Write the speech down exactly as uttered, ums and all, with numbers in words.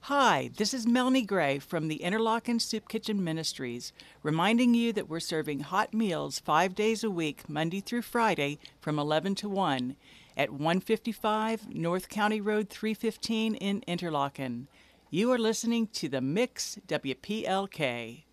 Hi, this is Melanie Gray from the Interlochen Soup Kitchen Ministries, reminding you that we're serving hot meals five days a week, Monday through Friday, from eleven to one, at one fifty-five North County Road three fifteen in Interlochen. You are listening to The Mix W P L K.